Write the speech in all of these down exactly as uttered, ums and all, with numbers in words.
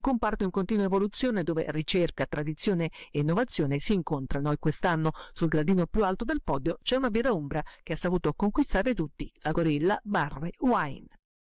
Comparto in continua evoluzione dove ricerca, tradizione e innovazione si incontrano, e quest'anno sul gradino più alto del podio c'è una birra umbra che ha saputo conquistare tutti, la Gorilla Barley Wine.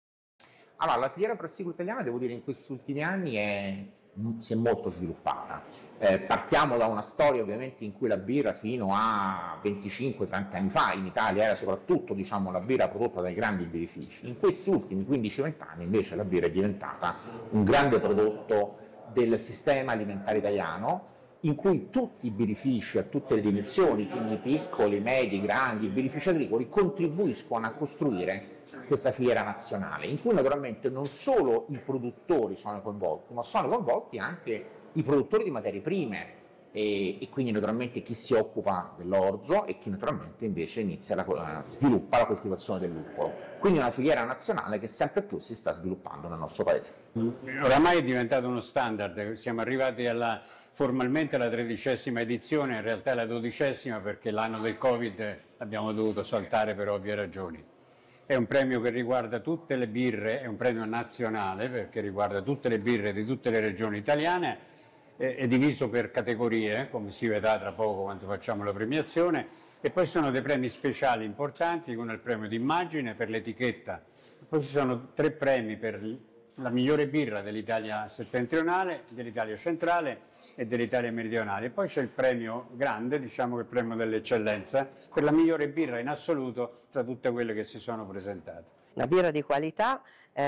Allora, la filiera brassicolo italiana, devo dire, in questi ultimi anni è, si è molto sviluppata. Eh, partiamo da una storia ovviamente in cui la birra fino a venticinque trenta anni fa in Italia era soprattutto, diciamo, la birra prodotta dai grandi birrifici. In questi ultimi quindici venti anni invece la birra è diventata un grande prodotto del sistema alimentare italiano, in cui tutti i birrifici a tutte le dimensioni, quindi piccoli, medi, grandi, birrifici agricoli, contribuiscono a costruire questa filiera nazionale, in cui naturalmente non solo i produttori sono coinvolti, ma sono coinvolti anche i produttori di materie prime e, e quindi naturalmente chi si occupa dell'orzo e chi naturalmente invece inizia la, sviluppa la coltivazione del luppolo. Quindi è una filiera nazionale che sempre più si sta sviluppando nel nostro paese. Oramai è diventato uno standard, siamo arrivati alla formalmente la tredicesima edizione, in realtà è la dodicesima perché l'anno del Covid l'abbiamo dovuto saltare per ovvie ragioni. È un premio che riguarda tutte le birre, è un premio nazionale perché riguarda tutte le birre di tutte le regioni italiane, è, è diviso per categorie, come si vedrà tra poco quando facciamo la premiazione, e poi ci sono dei premi speciali importanti, uno è il premio d'immagine per l'etichetta, poi ci sono tre premi per la migliore birra dell'Italia settentrionale, dell'Italia centrale e dell'Italia meridionale. E poi c'è il premio grande, diciamo che è il premio dell'eccellenza, per la migliore birra in assoluto tra tutte quelle che si sono presentate. Una birra di qualità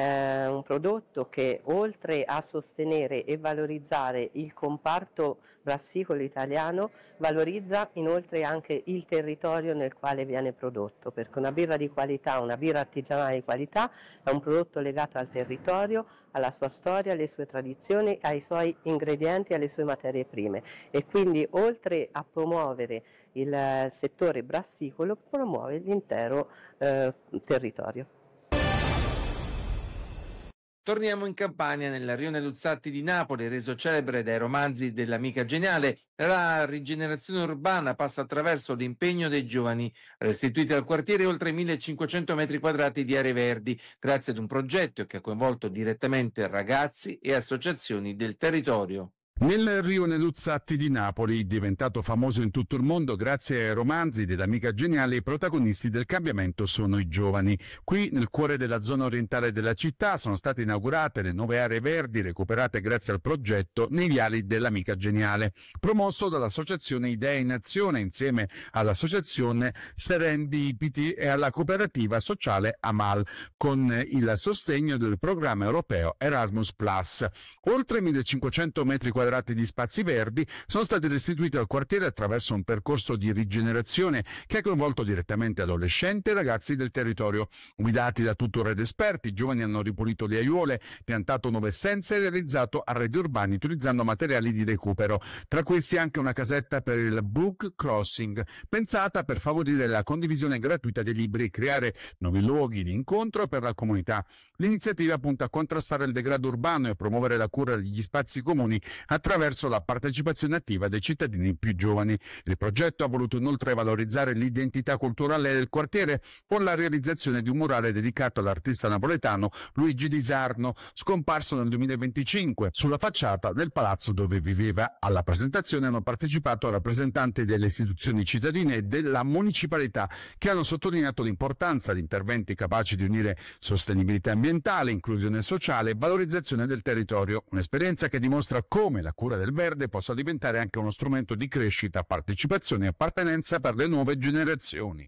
è un prodotto che, oltre a sostenere e valorizzare il comparto brassicolo italiano, valorizza inoltre anche il territorio nel quale viene prodotto, perché una birra di qualità, una birra artigianale di qualità è un prodotto legato al territorio, alla sua storia, alle sue tradizioni, ai suoi ingredienti, alle sue materie prime, e quindi oltre a promuovere il settore brassicolo promuove l'intero eh, territorio. Torniamo in Campania, nella Rione Luzzatti di Napoli, reso celebre dai romanzi dell'Amica Geniale. La rigenerazione urbana passa attraverso l'impegno dei giovani, restituiti al quartiere oltre millecinquecento metri quadrati di aree verdi, grazie ad un progetto che ha coinvolto direttamente ragazzi e associazioni del territorio. Nel Rione Luzzatti di Napoli, diventato famoso in tutto il mondo grazie ai romanzi dell'Amica Geniale, i protagonisti del cambiamento sono i giovani. Qui, nel cuore della zona orientale della città, sono state inaugurate le nuove aree verdi recuperate grazie al progetto nei viali dell'Amica Geniale, promosso dall'associazione Idee in Azione insieme all'associazione Serendipity e alla cooperativa sociale Amal, con il sostegno del programma europeo Erasmus plus. Oltre millecinquecento metri quadrati di spazi verdi sono stati restituiti al quartiere attraverso un percorso di rigenerazione che ha coinvolto direttamente adolescenti e ragazzi del territorio. Guidati da tutore ed esperti, i giovani hanno ripulito le aiuole, piantato nuove essenze e realizzato arredi urbani utilizzando materiali di recupero. Tra questi anche una casetta per il book crossing, pensata per favorire la condivisione gratuita dei libri e creare nuovi luoghi di incontro per la comunità. L'iniziativa punta a contrastare il degrado urbano e a promuovere la cura degli spazi comuni attraverso la partecipazione attiva dei cittadini più giovani. Il progetto ha voluto inoltre valorizzare l'identità culturale del quartiere con la realizzazione di un murale dedicato all'artista napoletano Luigi Di Sarno, scomparso nel duemilaventicinque, sulla facciata del palazzo dove viveva. Alla presentazione hanno partecipato rappresentanti delle istituzioni cittadine e della municipalità, che hanno sottolineato l'importanza di interventi capaci di unire sostenibilità ambientale, inclusione sociale e valorizzazione del territorio, un'esperienza che dimostra come la cura del verde possa diventare anche uno strumento di crescita, partecipazione e appartenenza per le nuove generazioni.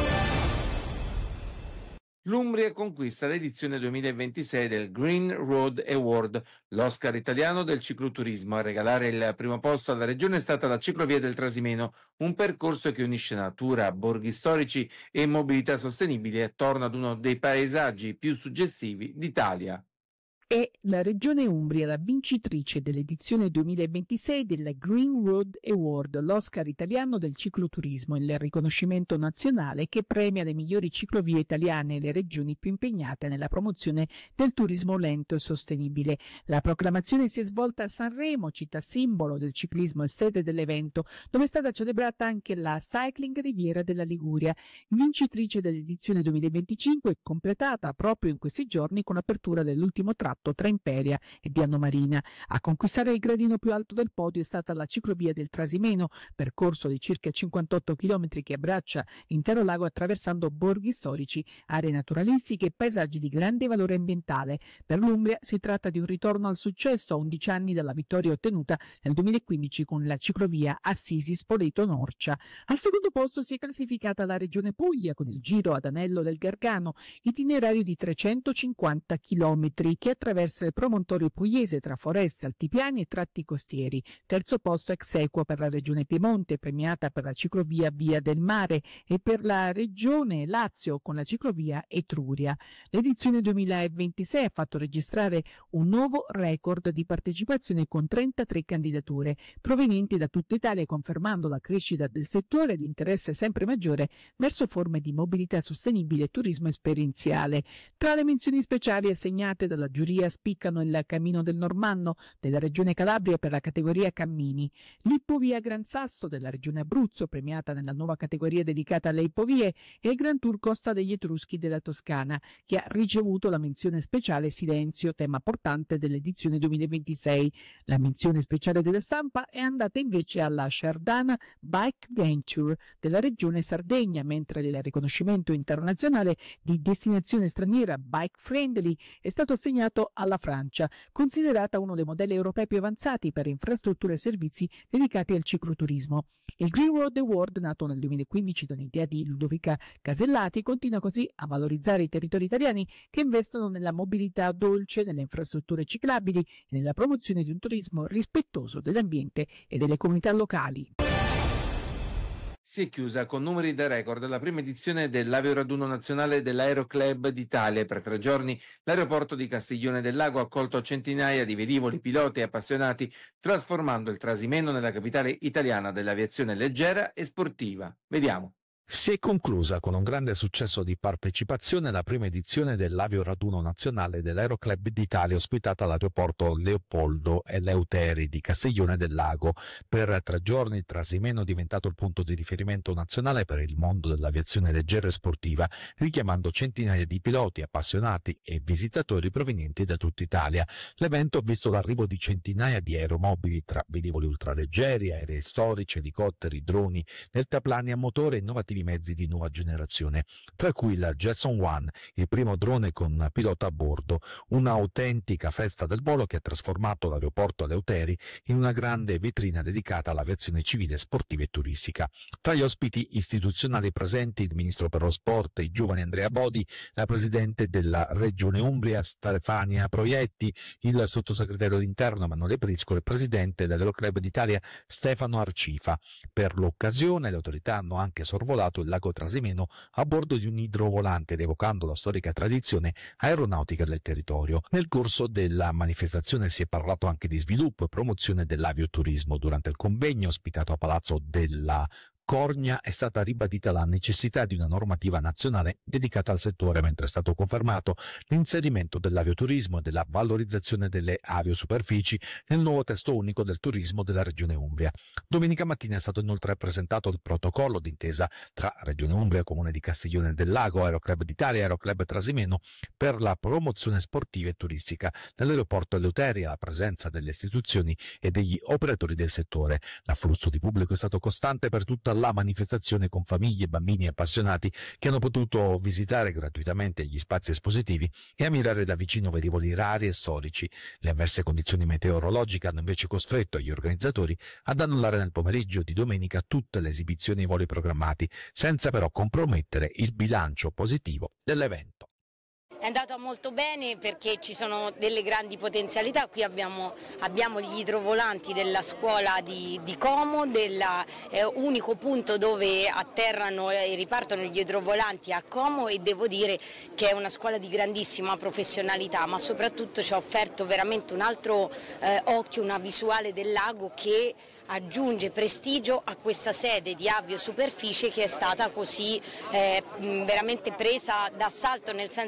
L'Umbria conquista l'edizione duemilaventisei del Green Road Award, l'Oscar italiano del cicloturismo. A regalare il primo posto alla regione è stata la ciclovia del Trasimeno, un percorso che unisce natura, borghi storici e mobilità sostenibile attorno ad uno dei paesaggi più suggestivi d'Italia. È la Regione Umbria la vincitrice dell'edizione duemilaventisei del Green Road Award, l'Oscar italiano del cicloturismo, il riconoscimento nazionale che premia le migliori ciclovie italiane e le regioni più impegnate nella promozione del turismo lento e sostenibile. La proclamazione si è svolta a Sanremo, città simbolo del ciclismo e sede dell'evento, dove è stata celebrata anche la Cycling Riviera della Liguria, vincitrice dell'edizione duemilaventicinque, completata proprio in questi giorni con l'apertura dell'ultimo tratto tratto tra Imperia e Diano Marina. A conquistare il gradino più alto del podio è stata la ciclovia del Trasimeno, percorso di circa cinquantotto chilometri che abbraccia l'intero lago attraversando borghi storici, aree naturalistiche e paesaggi di grande valore ambientale. Per l'Umbria si tratta di un ritorno al successo a undici anni dalla vittoria ottenuta nel duemilaquindici con la ciclovia Assisi-Spoleto-Norcia. Al secondo posto si è classificata la regione Puglia con il Giro ad Anello del Gargano, itinerario di trecentocinquanta chilometri che attraversa il promontorio pugliese tra foreste, altipiani e tratti costieri. Terzo posto ex equo per la regione Piemonte, premiata per la ciclovia Via del Mare, e per la regione Lazio con la ciclovia Etruria. L'edizione duemilaventisei ha fatto registrare un nuovo record di partecipazione con trentatré candidature provenienti da tutta Italia, confermando la crescita del settore e l'interesse sempre maggiore verso forme di mobilità sostenibile e turismo esperienziale. Tra le menzioni speciali assegnate dalla giuria spiccano il Cammino del Normanno della regione Calabria per la categoria Cammini, l'Ippovia Gran Sasso della regione Abruzzo, premiata nella nuova categoria dedicata alle ippovie, e il Gran Tour Costa degli Etruschi della Toscana, che ha ricevuto la menzione speciale Silenzio, tema portante dell'edizione duemilaventisei. La menzione speciale della stampa è andata invece alla Shardana Bike Venture della regione Sardegna, mentre il riconoscimento internazionale di destinazione straniera Bike Friendly è stato assegnato alla Francia, considerata uno dei modelli europei più avanzati per infrastrutture e servizi dedicati al cicloturismo. Il Green Road Award, nato nel duemilaquindici da un'idea di Ludovica Casellati, continua così a valorizzare i territori italiani che investono nella mobilità dolce, nelle infrastrutture ciclabili e nella promozione di un turismo rispettoso dell'ambiente e delle comunità locali. Si è chiusa con numeri da record la prima edizione dell'Avioraduno Nazionale dell'Aeroclub d'Italia. Per tre giorni l'aeroporto di Castiglione del Lago ha accolto centinaia di velivoli, piloti e appassionati, trasformando il Trasimeno nella capitale italiana dell'aviazione leggera e sportiva. Vediamo. Si è conclusa con un grande successo di partecipazione la prima edizione dell'Avioraduno Nazionale dell'Aeroclub d'Italia, ospitata all'aeroporto Leopoldo Eleuteri di Castiglione del Lago. Per tre giorni il Trasimeno è diventato il punto di riferimento nazionale per il mondo dell'aviazione leggera e sportiva, richiamando centinaia di piloti, appassionati e visitatori provenienti da tutta Italia. L'evento ha visto l'arrivo di centinaia di aeromobili tra velivoli ultraleggeri, aerei storici, elicotteri, droni, deltaplani a motore e innovativi mezzi di nuova generazione, tra cui il Jetson One, il primo drone con pilota a bordo, un'autentica festa del volo che ha trasformato l'aeroporto Eleuteri in una grande vetrina dedicata all'aviazione civile, sportiva e turistica. Tra gli ospiti istituzionali presenti il ministro per lo sport e i giovani Andrea Bodi, la presidente della regione Umbria Stefania Proietti, il sottosegretario d'interno Emanuele Prisco e il presidente dell'Aeroclub d'Italia Stefano Arcifa. Per l'occasione le autorità hanno anche sorvolato il lago Trasimeno a bordo di un idrovolante, rievocando la storica tradizione aeronautica del territorio. Nel corso della manifestazione si è parlato anche di sviluppo e promozione dell'avioturismo. Durante il convegno ospitato a Palazzo della Cornia è stata ribadita la necessità di una normativa nazionale dedicata al settore, mentre è stato confermato l'inserimento dell'avioturismo e della valorizzazione delle aviosuperfici nel nuovo testo unico del turismo della Regione Umbria. Domenica mattina è stato inoltre presentato il protocollo d'intesa tra Regione Umbria, Comune di Castiglione del Lago, Aeroclub d'Italia e Aeroclub Trasimeno per la promozione sportiva e turistica nell'aeroporto Eleuteri, alla presenza delle istituzioni e degli operatori del settore. L'afflusso di pubblico è stato costante per tutta la manifestazione, con famiglie, bambini e appassionati che hanno potuto visitare gratuitamente gli spazi espositivi e ammirare da vicino velivoli rari e storici. Le avverse condizioni meteorologiche hanno invece costretto gli organizzatori ad annullare nel pomeriggio di domenica tutte le esibizioni e voli programmati, senza però compromettere il bilancio positivo dell'evento. È andato molto bene perché ci sono delle grandi potenzialità. Qui abbiamo, abbiamo gli idrovolanti della scuola di, di Como, dell'unico eh, punto dove atterrano e ripartono gli idrovolanti a Como, e devo dire che è una scuola di grandissima professionalità, ma soprattutto ci ha offerto veramente un altro eh, occhio, una visuale del lago che aggiunge prestigio a questa sede di aviosuperficie che è stata così eh, veramente presa d'assalto nel senso positivo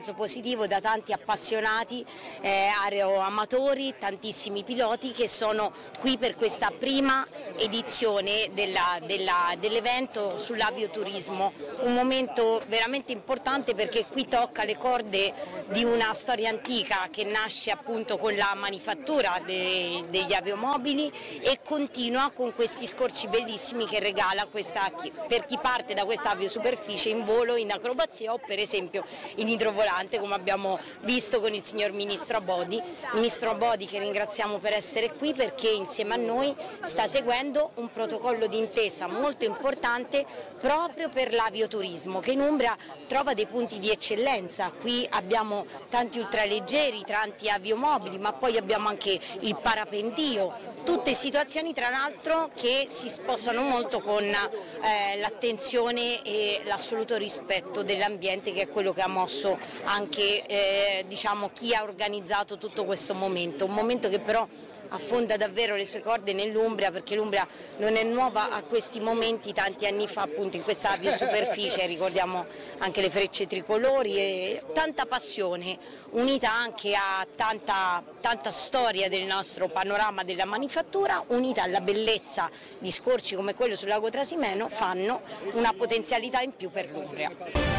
aperitivo da tanti appassionati, eh, aeroamatori, tantissimi piloti che sono qui per questa prima edizione della, della, dell'evento sull'avioturismo, un momento veramente importante perché qui tocca le corde di una storia antica che nasce appunto con la manifattura de, degli aviomobili e continua con questi scorci bellissimi che regala questa, per chi parte da questa aviosuperficie in volo, in acrobazia o per esempio in idrovolante, come abbiamo visto con il signor Ministro Abodi. Ministro Abodi, che ringraziamo per essere qui perché insieme a noi sta seguendo un protocollo d'intesa molto importante proprio per l'avioturismo, che in Umbria trova dei punti di eccellenza. Qui abbiamo tanti ultraleggeri, tanti aviomobili, ma poi abbiamo anche il parapendio, tutte situazioni tra l'altro che si sposano molto con eh, l'attenzione e l'assoluto rispetto dell'ambiente, che è quello che ha mosso anche eh, diciamo, chi ha organizzato tutto questo momento, un momento che però affonda davvero le sue corde nell'Umbria, perché l'Umbria non è nuova a questi momenti. Tanti anni fa appunto in questa aviosuperficie ricordiamo anche le frecce tricolori e tanta passione unita anche a tanta, tanta storia del nostro panorama della manifattura, unita alla bellezza di scorci come quello sul lago Trasimeno, fanno una potenzialità in più per l'Umbria.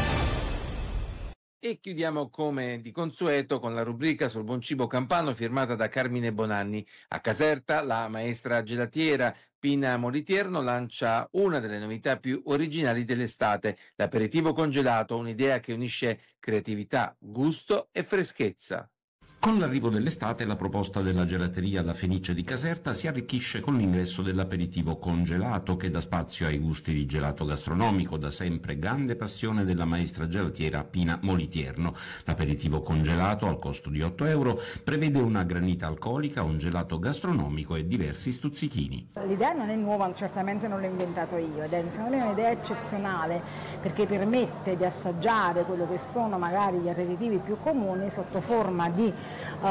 E chiudiamo come di consueto con la rubrica sul buon cibo campano firmata da Carmine Bonanni. A Caserta la maestra gelatiera Pina Molitierno lancia una delle novità più originali dell'estate, l'aperitivo congelato, un'idea che unisce creatività, gusto e freschezza. Con l'arrivo dell'estate la proposta della gelateria La Fenice di Caserta si arricchisce con l'ingresso dell'aperitivo congelato che dà spazio ai gusti di gelato gastronomico, da sempre grande passione della maestra gelatiera Pina Molitierno. L'aperitivo congelato al costo di otto euro prevede una granita alcolica, un gelato gastronomico e diversi stuzzichini. L'idea non è nuova, certamente non l'ho inventato io ed è secondo me un'idea eccezionale perché permette di assaggiare quello che sono magari gli aperitivi più comuni sotto forma di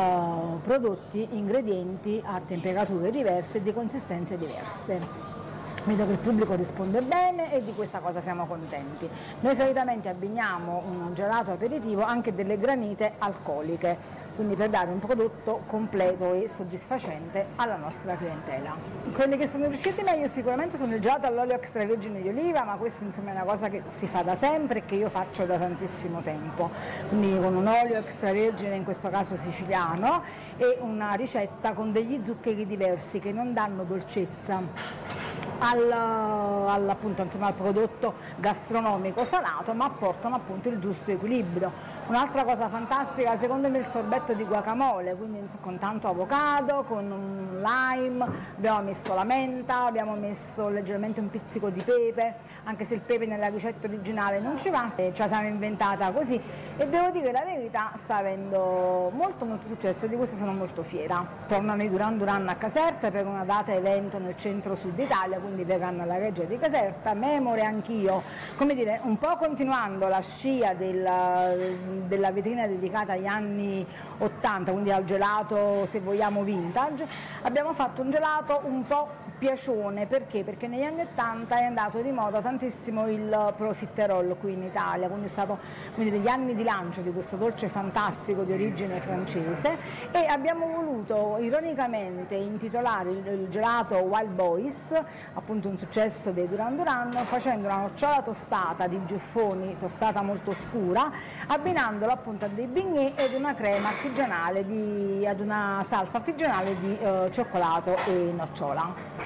Uh, prodotti, ingredienti a temperature diverse e di consistenze diverse. Vedo che il pubblico risponde bene e di questa cosa siamo contenti. Noi solitamente abbiniamo un gelato aperitivo anche delle granite alcoliche, quindi per dare un prodotto completo e soddisfacente alla nostra clientela. Quelli che sono riusciti meglio sicuramente sono il gelato all'olio extravergine di oliva, ma questa insomma è una cosa che si fa da sempre e che io faccio da tantissimo tempo, quindi con un olio extravergine, in questo caso siciliano, e una ricetta con degli zuccheri diversi che non danno dolcezza al, al, appunto, insomma, al prodotto gastronomico salato, ma apportano appunto il giusto equilibrio. Un'altra cosa fantastica secondo me è il sorbetto di guacamole, quindi con tanto avocado, con un lime, abbiamo messo la menta, abbiamo messo leggermente un pizzico di pepe, anche se il pepe nella ricetta originale non ci va, e ce la siamo inventata così e devo dire la verità, sta avendo molto molto successo e di questo sono molto fiera. Tornano i Duran Duran a Caserta per una data evento nel centro-sud Italia, quindi verranno alla Reggia di Caserta, memore anch'io, come dire, un po' continuando la scia della, della vetrina dedicata agli anni ottanta, quindi al gelato se vogliamo vintage, abbiamo fatto un gelato un po' piacione, perché? Perché negli anni ottanta è andato di moda tantissimo il profiterol qui in Italia, quindi è stato quindi, degli anni di lancio di questo dolce fantastico di origine francese e abbiamo voluto ironicamente intitolare il, il gelato Wild Boys, appunto un successo dei Duran Duran, facendo una nocciola tostata di giuffoni, tostata molto scura, abbinandola appunto a dei bignè ed una crema artigianale, di, ad una salsa artigianale di eh, cioccolato e nocciola.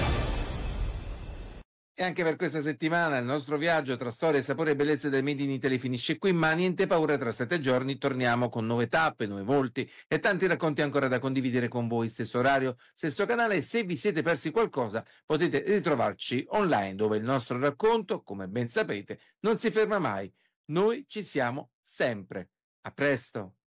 E anche per questa settimana il nostro viaggio tra storia, sapore e bellezza del Made in Italy finisce qui, ma niente paura, tra sette giorni torniamo con nuove tappe, nuovi volti e tanti racconti ancora da condividere con voi. Stesso orario, stesso canale. Se vi siete persi qualcosa potete ritrovarci online, dove il nostro racconto, come ben sapete, non si ferma mai. Noi ci siamo sempre. A presto!